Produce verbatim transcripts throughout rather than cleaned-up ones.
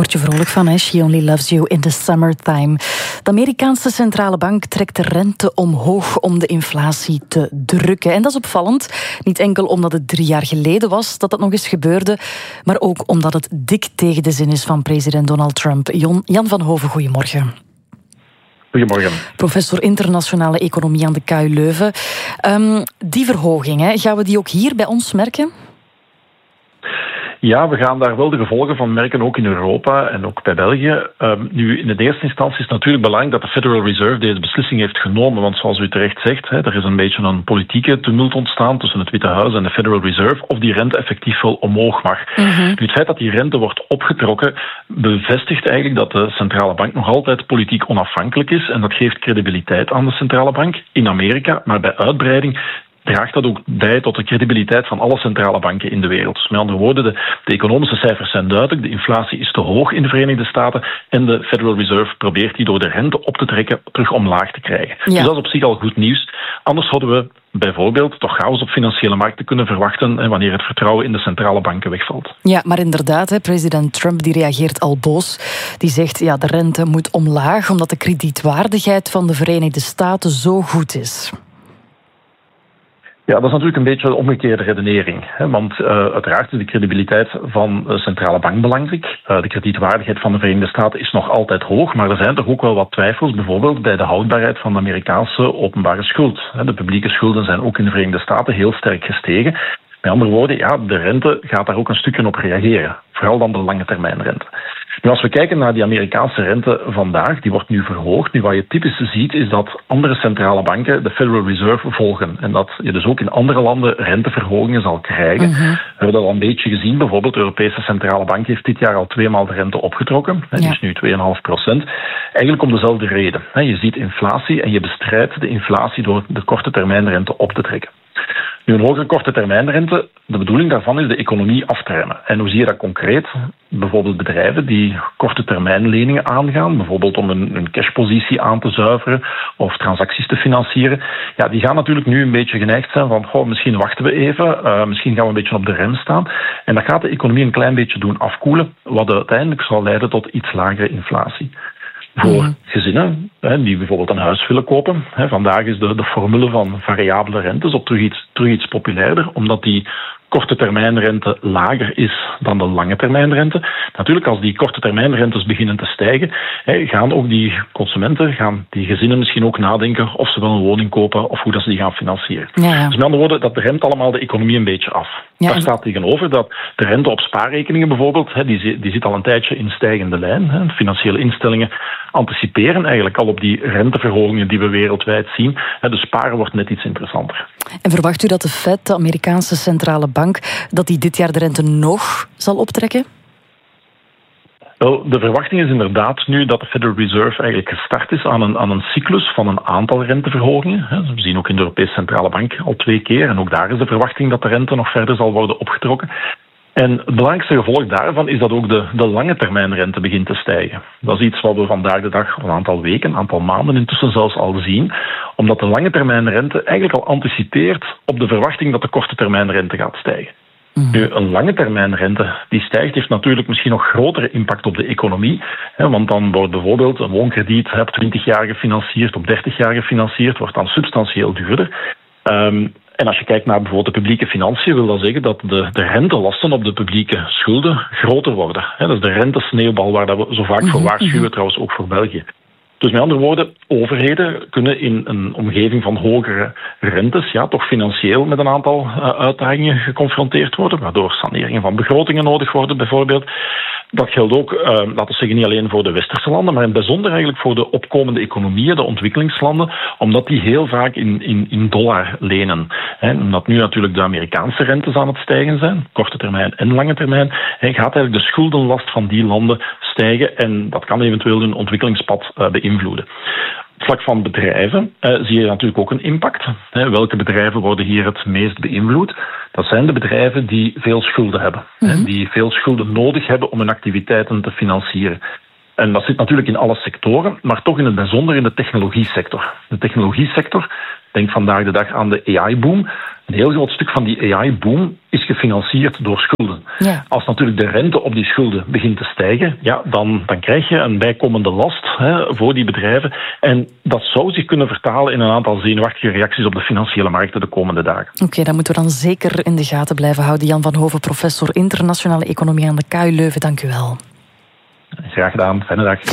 Word je vrolijk van, hè? She only loves you in the summertime. De Amerikaanse centrale bank trekt de rente omhoog om de inflatie te drukken. En dat is opvallend. Niet enkel omdat het drie jaar geleden was dat dat nog eens gebeurde, maar ook omdat het dik tegen de zin is van president Donald Trump. Jan van Hoven, goedemorgen. Goedemorgen. Professor internationale economie aan de K U Leuven. Um, die verhoging, hè, gaan we die ook hier bij ons merken? Ja, we gaan daar wel de gevolgen van merken, ook in Europa en ook bij België. Um, nu, in de eerste instantie is het natuurlijk belangrijk dat de Federal Reserve deze beslissing heeft genomen. Want zoals u terecht zegt, hè, er is een beetje een politieke tumult ontstaan tussen het Witte Huis en de Federal Reserve of die rente effectief wel omhoog mag. Mm-hmm. Nu, het feit dat die rente wordt opgetrokken bevestigt eigenlijk dat de centrale bank nog altijd politiek onafhankelijk is. En dat geeft credibiliteit aan de centrale bank in Amerika, maar bij uitbreiding draagt dat ook bij tot de credibiliteit van alle centrale banken in de wereld. Dus met andere woorden, de, de economische cijfers zijn duidelijk, de inflatie is te hoog in de Verenigde Staten en de Federal Reserve probeert die door de rente op te trekken terug omlaag te krijgen. Ja. Dus dat is op zich al goed nieuws. Anders hadden we bijvoorbeeld toch chaos op financiële markten kunnen verwachten en wanneer het vertrouwen in de centrale banken wegvalt. Ja, maar inderdaad, hè, president Trump die reageert al boos. Die zegt, ja, de rente moet omlaag omdat de kredietwaardigheid van de Verenigde Staten zo goed is. Ja, dat is natuurlijk een beetje de omgekeerde redenering. Hè? Want uh, uiteraard is de credibiliteit van de centrale bank belangrijk. Uh, de kredietwaardigheid van de Verenigde Staten is nog altijd hoog, maar er zijn toch ook wel wat twijfels, bijvoorbeeld bij de houdbaarheid van de Amerikaanse openbare schuld. De publieke schulden zijn ook in de Verenigde Staten heel sterk gestegen. Met andere woorden, ja, de rente gaat daar ook een stukje op reageren. Vooral dan de lange termijn rente. Nu, als we kijken naar die Amerikaanse rente vandaag, die wordt nu verhoogd. Nu, wat je typisch ziet, is dat andere centrale banken de Federal Reserve volgen. En dat je dus ook in andere landen renteverhogingen zal krijgen. Mm-hmm. We hebben dat al een beetje gezien. Bijvoorbeeld de Europese Centrale Bank heeft dit jaar al tweemaal de rente opgetrokken. Die is nu twee komma vijf procent. Eigenlijk om dezelfde reden. Je ziet inflatie en je bestrijdt de inflatie door de korte termijn rente op te trekken. Nu, een hogere korte termijnrente, de bedoeling daarvan is de economie afteremmen. En hoe zie je dat concreet? Bijvoorbeeld bedrijven die korte termijn leningen aangaan, bijvoorbeeld om een, een cashpositie aan te zuiveren of transacties te financieren. Ja, die gaan natuurlijk nu een beetje geneigd zijn van, goh, misschien wachten we even, uh, misschien gaan we een beetje op de rem staan. En dat gaat de economie een klein beetje doen afkoelen, wat uiteindelijk zal leiden tot iets lagere inflatie. Voor mm. gezinnen hè, die bijvoorbeeld een huis willen kopen. Hè, vandaag is de, de formule van variabele rentes op terug iets, terug iets populairder, omdat die korte termijnrente lager is dan de lange termijnrente. Natuurlijk, als die korte termijnrentes beginnen te stijgen, hè, gaan ook die consumenten, gaan die gezinnen misschien ook nadenken of ze wel een woning kopen of hoe dat ze die gaan financieren. Ja, ja. Dus met andere woorden, dat remt allemaal de economie een beetje af. Ja, Daar staat tegenover dat de rente op spaarrekeningen bijvoorbeeld, hè, die, die zit al een tijdje in stijgende lijn. Hè. Financiële instellingen anticiperen eigenlijk al op die renteverhogingen die we wereldwijd zien. Hè, dus sparen wordt net iets interessanter. En verwacht u dat de Fed, de Amerikaanse centrale bank, dat die dit jaar de rente nog zal optrekken? Wel, de verwachting is inderdaad nu dat de Federal Reserve eigenlijk gestart is aan een, aan een cyclus van een aantal renteverhogingen. We zien ook in de Europese Centrale Bank al twee keer. En ook daar is de verwachting dat de rente nog verder zal worden opgetrokken. En het belangrijkste gevolg daarvan is dat ook de, de lange termijn rente begint te stijgen. Dat is iets wat we vandaag de dag een aantal weken, een aantal maanden intussen zelfs al zien. Omdat de lange termijn rente eigenlijk al anticipeert op de verwachting dat de korte termijn rente gaat stijgen. Mm. Nu, een lange termijn rente die stijgt, heeft natuurlijk misschien nog grotere impact op de economie. Hè, want dan wordt bijvoorbeeld een woonkrediet op twintig jaar gefinancierd, op dertig jaar gefinancierd, wordt dan substantieel duurder. Um, En als je kijkt naar bijvoorbeeld de publieke financiën, wil dat zeggen dat de, de rentelasten op de publieke schulden groter worden. He, dat is de rentesneeuwbal waar we zo vaak voor waarschuwen, trouwens ook voor België. Dus met andere woorden, overheden kunnen in een omgeving van hogere rentes ja, toch financieel met een aantal uh, uitdagingen geconfronteerd worden, waardoor saneringen van begrotingen nodig worden bijvoorbeeld. Dat geldt ook, uh, laten we zeggen, niet alleen voor de westerse landen, maar in het bijzonder eigenlijk voor de opkomende economieën, de ontwikkelingslanden, omdat die heel vaak in, in, in dollar lenen. He, omdat nu natuurlijk de Amerikaanse rentes aan het stijgen zijn, korte termijn en lange termijn, he, gaat eigenlijk de schuldenlast van die landen stijgen en dat kan eventueel hun ontwikkelingspad uh, beïnvloeden. Op het vlak van bedrijven uh, zie je natuurlijk ook een impact. Hè. Welke bedrijven worden hier het meest beïnvloed? Dat zijn de bedrijven die veel schulden hebben. Mm-hmm. Hè, die veel schulden nodig hebben om hun activiteiten te financieren. En dat zit natuurlijk in alle sectoren, maar toch in het bijzonder in de technologiesector. De technologiesector, denk vandaag de dag aan de A I-boom. Een heel groot stuk van die A I-boom is gefinancierd door schulden. Ja. Als natuurlijk de rente op die schulden begint te stijgen, ja, dan, dan krijg je een bijkomende last hè, voor die bedrijven. En dat zou zich kunnen vertalen in een aantal zenuwachtige reacties op de financiële markten de komende dagen. Oké, okay, dat moeten we dan zeker in de gaten blijven houden. Jan van Hoven, professor internationale economie aan de K U Leuven. Dank u wel. Graag gedaan. Fijne dag.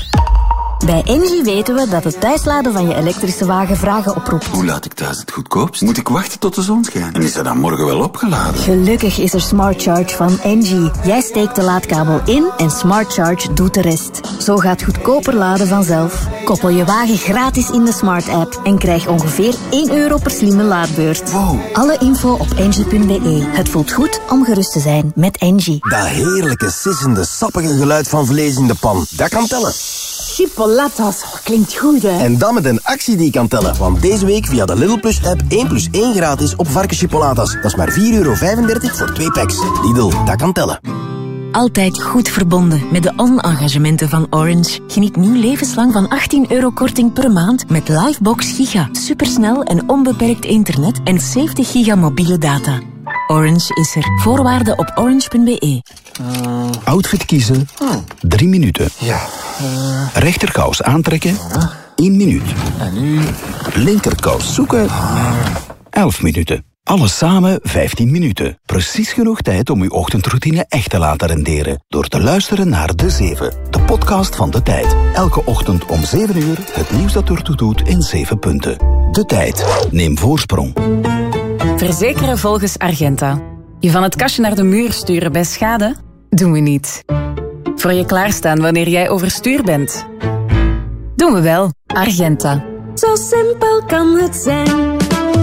Bij Engie weten we dat het thuisladen van je elektrische wagen vragen oproept. Hoe laat ik thuis het goedkoopst? Moet ik wachten tot de zon schijnt? En is dat dan morgen wel opgeladen? Gelukkig is er Smart Charge van Engie. Jij steekt de laadkabel in en Smart Charge doet de rest. Zo gaat goedkoper laden vanzelf. Koppel je wagen gratis in de Smart app en krijg ongeveer één euro per slimme laadbeurt. Wow. Alle info op engie punt be. Het voelt goed om gerust te zijn met Engie. Dat heerlijke, sissende, sappige geluid van vlees in de pan. Dat kan tellen. Chipolatas, klinkt goed, hè? En dan met een actie die kan tellen. Want deze week via de Lidl Plus app één plus één gratis op varkenschipolatas. Dat is maar vier euro vijfendertig voor twee packs. Lidl, dat kan tellen. Altijd goed verbonden met de on-engagementen van Orange. Geniet nu levenslang van achttien euro korting per maand met Livebox Giga. Supersnel en onbeperkt internet en zeventig giga mobiele data. Orange is er. Voorwaarden op orange punt be. Uh, Outfit kiezen. Oh. Drie minuten. Ja. Uh, Rechterkous aantrekken. Uh, één minuut. En nu? Linkerkous zoeken. Uh, Elf minuten. Alles samen vijftien minuten. Precies genoeg tijd om uw ochtendroutine echt te laten renderen. Door te luisteren naar De Zeven, de podcast van De Tijd. Elke ochtend om zeven uur het nieuws dat ertoe doet in zeven punten. De Tijd. Neem voorsprong. Verzekeren volgens Argenta. Je van het kastje naar de muur sturen bij schade? Doen we niet. Voor je klaarstaan wanneer jij overstuur bent? Doen we wel. Argenta. Zo simpel kan het zijn.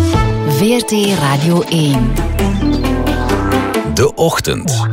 V R T Radio één. De Ochtend.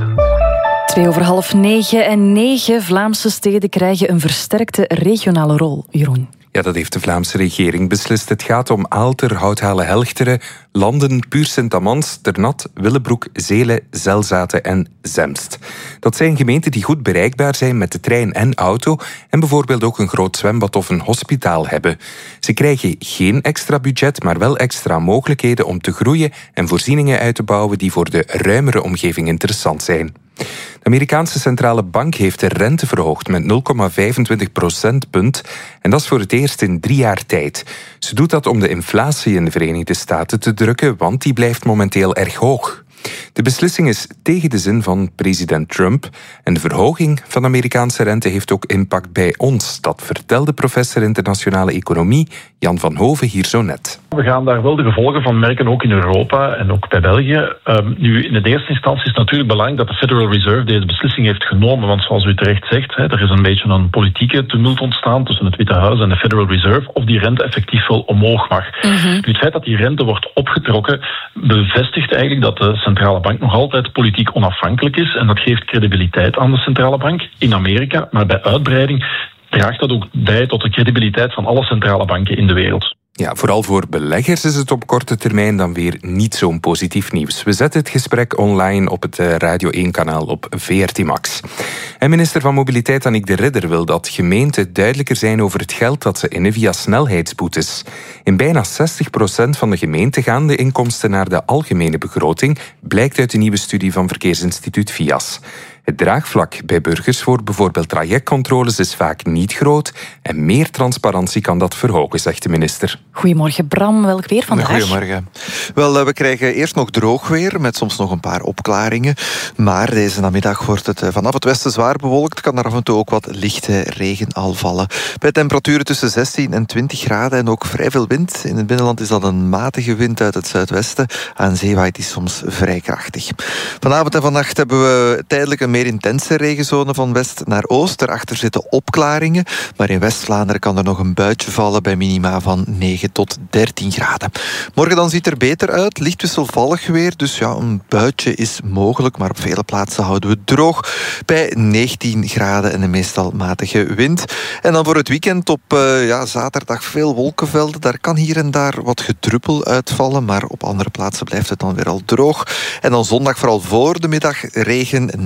Twee over half negen en negen Vlaamse steden krijgen een versterkte regionale rol. Jeroen. Ja, dat heeft de Vlaamse regering beslist. Het gaat om Aalter, Houthalen-Helchteren, Landen, Puur-Sint-Amans, Ternat, Willebroek, Zelen, Zelzaten en Zemst. Dat zijn gemeenten die goed bereikbaar zijn met de trein en auto en bijvoorbeeld ook een groot zwembad of een hospitaal hebben. Ze krijgen geen extra budget, maar wel extra mogelijkheden om te groeien en voorzieningen uit te bouwen die voor de ruimere omgeving interessant zijn. De Amerikaanse centrale bank heeft de rente verhoogd met nul komma vijfentwintig procentpunt en dat is voor het eerst in drie jaar tijd. Ze doet dat om de inflatie in de Verenigde Staten te drukken, want die blijft momenteel erg hoog. De beslissing is tegen de zin van president Trump en de verhoging van de Amerikaanse rente heeft ook impact bij ons. Dat vertelde professor internationale economie Jan van Hoven hier zo net. We gaan daar wel de gevolgen van merken, ook in Europa en ook bij België. Um, nu, in de eerste instantie is het natuurlijk belangrijk dat de Federal Reserve deze beslissing heeft genomen, want zoals u terecht zegt, hè, er is een beetje een politieke tumult ontstaan tussen het Witte Huis en de Federal Reserve of die rente effectief wel omhoog mag. Mm-hmm. Nu, het feit dat die rente wordt opgetrokken bevestigt eigenlijk dat de centrale bank nog altijd politiek onafhankelijk is en dat geeft credibiliteit aan de centrale bank in Amerika, maar bij uitbreiding draagt dat ook bij tot de credibiliteit van alle centrale banken in de wereld. Ja, vooral voor beleggers is het op korte termijn dan weer niet zo'n positief nieuws. We zetten het gesprek online op het Radio één-kanaal op V R T Max. En minister van Mobiliteit Annick de Ridder wil dat gemeenten duidelijker zijn over het geld dat ze innen via snelheidsboetes. In bijna zestig procent van de gemeenten gaan de inkomsten naar de algemene begroting, blijkt uit de nieuwe studie van Verkeersinstituut V I A S. Het draagvlak bij burgers voor bijvoorbeeld trajectcontroles is vaak niet groot en meer transparantie kan dat verhogen, zegt de minister. Goedemorgen Bram, welk weer vandaag? Goedemorgen. Wel, we krijgen eerst nog droog weer met soms nog een paar opklaringen. Maar deze namiddag wordt het vanaf het westen zwaar bewolkt. Kan er af en toe ook wat lichte regen al vallen. Bij temperaturen tussen zestien en twintig graden en ook vrij veel wind. In het binnenland is dat een matige wind uit het zuidwesten. Aan zee waait die soms vrij krachtig. Vanavond en vannacht hebben we tijdelijk een meer intense regenzone van west naar oost. Daarachter zitten opklaringen. Maar in West-Vlaanderen kan er nog een buitje vallen bij minima van negen tot dertien graden. Morgen dan ziet er beter uit. Licht wisselvallig weer. Dus ja, een buitje is mogelijk. Maar op vele plaatsen houden we het droog. Bij negentien graden en een meestal matige wind. En dan voor het weekend op uh, ja, zaterdag veel wolkenvelden. Daar kan hier en daar wat gedruppel uitvallen. Maar op andere plaatsen blijft het dan weer al droog. En dan zondag vooral voor de middag regen. Na de middag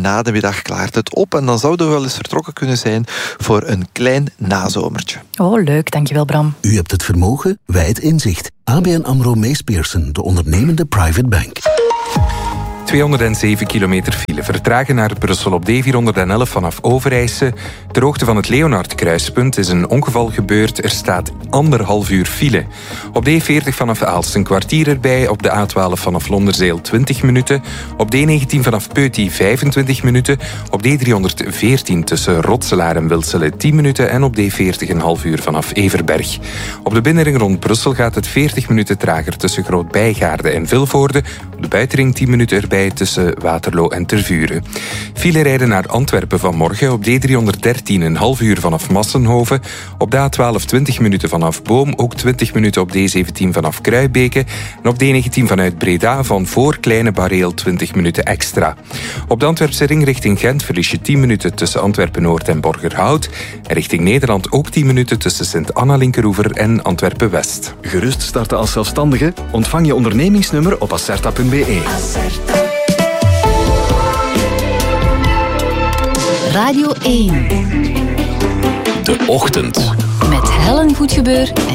namiddag klaart het op en dan zouden we wel eens vertrokken kunnen zijn voor een klein nazomertje. Oh, leuk. Dankjewel, Bram. U hebt het vermogen, wij het inzicht. A B N AMRO Mees Pierson, de ondernemende private bank. tweehonderdzeven kilometer file. Vertragen naar Brussel op D vierhonderdelf vanaf Overijse. Ter hoogte van het Leonard-kruispunt is een ongeval gebeurd. Er staat anderhalf uur file. Op D veertig vanaf Aalst een kwartier erbij. Op de A twaalf vanaf Londerzeel twintig minuten. Op D negentien vanaf Peuty vijfentwintig minuten. Op D driehonderdveertien tussen Rotselaar en Wilsele tien minuten. En op D veertig een half uur vanaf Everberg. Op de binnenring rond Brussel gaat het veertig minuten trager tussen Groot-Bijgaarde en Vilvoorde. Op de buitenring tien minuten erbij tussen Waterloo en Tervuren. File rijden naar Antwerpen vanmorgen op D driehonderddertien een half uur vanaf Massenhoven. Op de A twaalf twintig minuten vanaf Boom, ook twintig minuten op D zeventien vanaf Kruibeke. En op D negentien vanuit Breda van voor Kleine Bareel twintig minuten extra. Op de Antwerpse ring richting Gent verlies je tien minuten tussen Antwerpen-Noord en Borgerhout. En richting Nederland ook tien minuten tussen Sint-Anna-Linkeroever en Antwerpen-West. Gerust starten als zelfstandige? Ontvang je ondernemingsnummer op acerta punt b e. Radio één. De Ochtend. Met Helen Goedgebeur